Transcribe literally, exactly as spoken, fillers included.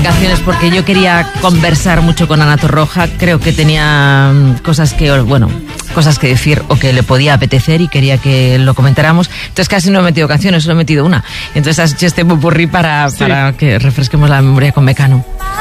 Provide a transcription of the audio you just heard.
canciones porque yo quería conversar mucho con Ana Torroja. Creo que tenía cosas que, bueno, cosas que decir o que le podía apetecer y quería que lo comentáramos. Entonces casi no he metido canciones, solo he metido una. Entonces has hecho este popurrí para, sí. para que refresquemos la memoria con Mecano.